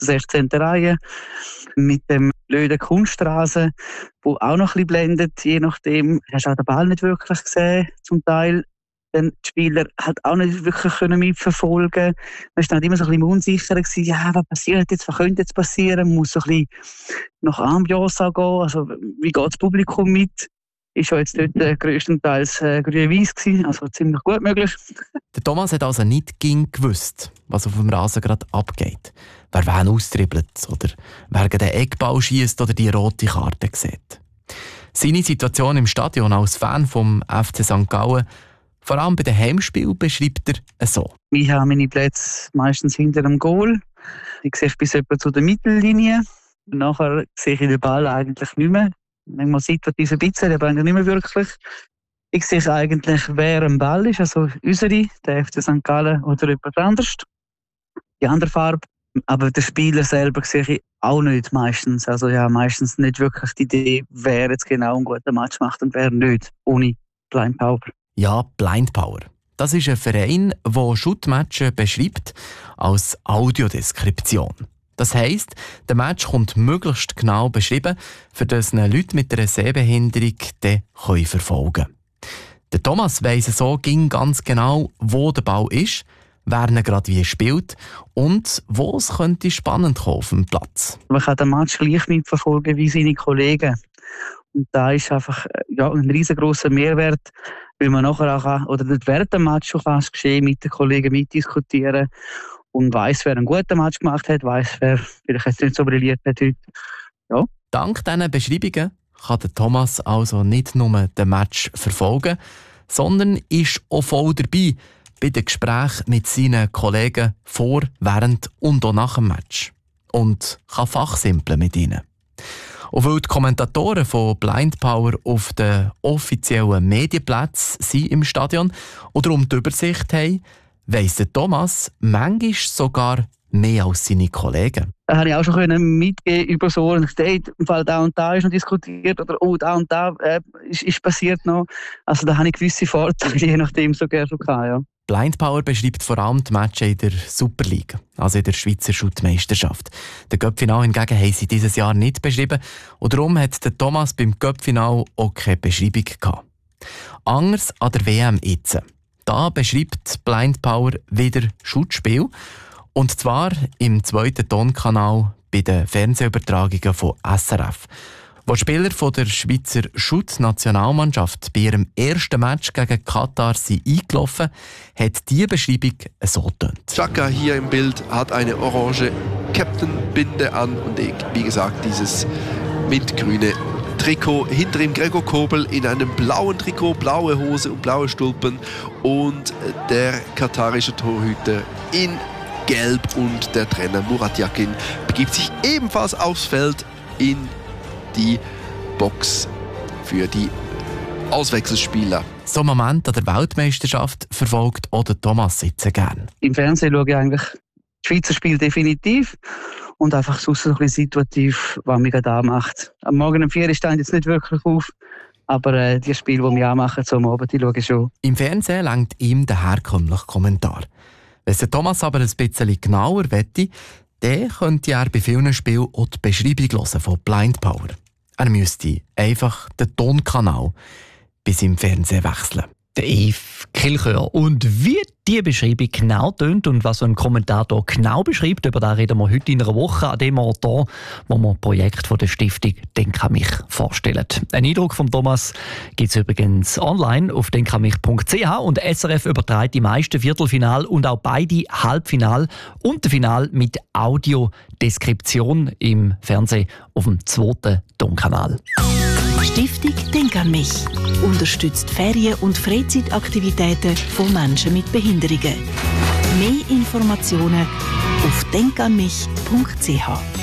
16. Reihe mit dem blöden Kunstrasen, wo auch noch ein bisschen blendet, je nachdem. Hast du auch den Ball nicht wirklich gesehen, zum Teil. Dann die Spieler hat auch nicht wirklich mitverfolgen. Man war dann immer so ein bisschen unsicher gewesen, ja, was passiert jetzt, was könnte jetzt passieren? Man muss so ein bisschen nach Ambiance auch gehen. Also, wie geht das Publikum mit? Ist ja jetzt dort grösstenteils grün-weiss gewesen, also ziemlich gut möglich. Der Thomas hat also nicht gewusst, was auf dem Rasen gerade abgeht. Wer wen austribbelt oder wer den Eckball schiesst oder die rote Karte sieht. Seine Situation im Stadion als Fan vom FC St. Gallen, vor allem bei den Heimspielen, beschreibt er so. Ich habe meine Plätze meistens hinter dem Goal. Ich sehe bis etwa zu der Mittellinie. Nachher sehe ich den Ball eigentlich nicht mehr. Manchmal situativ ein bisschen, aber eigentlich nicht mehr wirklich. Ich sehe eigentlich, wer am Ball ist, also unsere, der FC St. Gallen oder jemand anderes. Die andere Farbe. Aber den Spieler selber sehe ich auch nicht meistens. Also ja, meistens nicht wirklich die Idee, wer jetzt genau einen guten Match macht und wer nicht, ohne Blind Power. Ja, Blind Power. Das ist ein Verein, der Shootmatches beschreibt als Audiodeskription. Das heisst, der Match kommt möglichst genau beschrieben, für das Leute mit einer Sehbehinderung verfolgen können. Der Thomas weiss so ganz genau, wo der Ball ist, wer ihn gerade wie spielt und wo es könnte spannend kommen auf dem Platz. Man kann den Match gleich mitverfolgen wie seine Kollegen. Und da ist einfach ein riesengroßer Mehrwert, weil man nachher auch oder während dem Match schon fast geschehen mit den Kollegen mitdiskutieren und weiss, wer einen guten Match gemacht hat, weiss, wer vielleicht jetzt nicht so brilliert hat heute. Ja. Dank diesen Beschreibungen kann der Thomas also nicht nur den Match verfolgen, sondern ist auch voll dabei bei den Gesprächen mit seinen Kollegen vor, während und auch nach dem Match. Und kann fachsimpeln mit ihnen. Und weil die Kommentatoren von Blind Power auf den offiziellen Medienplätzen sind im Stadion oder um die Übersicht haben, weiss der Thomas manchmal sogar mehr als seine Kollegen. Da habe ich auch schon mitgeben über so und gesagt, im Fall da und da ist noch diskutiert oder da und da ist passiert noch. Also da habe ich gewisse Vorteile, je nachdem sogar schon gehabt, ja. Blind Power beschreibt vor allem die Matches in der Superliga, also in der Schweizer Schuttmeisterschaft. Den Cup-Final hingegen haben sie dieses Jahr nicht beschrieben und darum hat der Thomas beim Cup-Final auch keine Beschreibung gehabt. Anders an der WM jetzt. Da beschreibt Blind Power wieder Schuttspiel und zwar im 2. Tonkanal bei den Fernsehübertragungen von SRF. Wo die Spieler von der Schweizer Schutt-Nationalmannschaft bei ihrem ersten Match gegen Katar sind eingelaufen, hat diese Beschreibung so getönt. Xhaka hier im Bild hat eine orange Captain-Binde an und wie gesagt dieses mintgrüne Trikot. Hinter ihm Gregor Kobel in einem blauen Trikot, blaue Hose und blaue Stulpen und der katarische Torhüter in Gelb und der Trainer Murat Yakin begibt sich ebenfalls aufs Feld in die Box für die Auswechselspieler. So einen Moment an der Weltmeisterschaft verfolgt auch der Thomas jetzt gerne. Im Fernsehen schaue ich eigentlich die Schweizer Spiele definitiv und einfach sonst ein bisschen situativ, was mich gerade anmacht. Am Morgen um 4 Uhr stehe ich jetzt nicht wirklich auf, aber die Spiele, die mich anmachen, so am Abend, die schaue ich schon. Im Fernsehen lenkt ihm der herkömmliche Kommentar. Wenn der Thomas aber ein bisschen genauer wette, dann könnte er bei vielen Spielen auch die Beschreibung hören von Blind Power. Er müsste einfach den Tonkanal bei seinem Fernsehen wechseln. Der Yves Kilchör. Und wie die Beschreibung genau tönt und was so ein Kommentator genau beschreibt, über das reden wir heute in einer Woche an dem Ort hier, wo wir ein Projekt von der Stiftung «Denk an mich» vorstellen. Ein Eindruck von Thomas gibt es übrigens online auf denkanmich.ch und SRF überträgt die meisten Viertelfinal und auch beide Halbfinal und das Final mit Audiodeskription im Fernsehen auf dem 2. Tonkanal. Stiftung Denk an mich unterstützt Ferien- und Freizeitaktivitäten von Menschen mit Behinderungen. Mehr Informationen auf denkanmich.ch.